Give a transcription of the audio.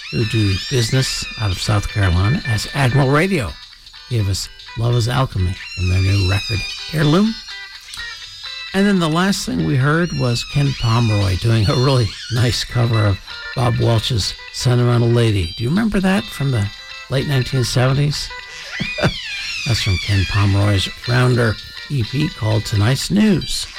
who do business out of South Carolina as Admiral Radio, gave us Love is Alchemy from their new record, Heirloom. And then the last thing we heard was Ken Pomeroy doing a really nice cover of Bob Welch's Sentimental Lady. Do you remember that from the late 1970s? That's from Ken Pomeroy's Rounder EP called Tonight's News.